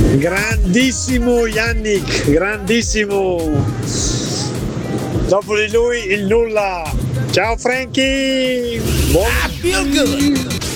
Grandissimo Yannick, grandissimo. Dopo di lui il nulla. Ciao Frankie. I feel good.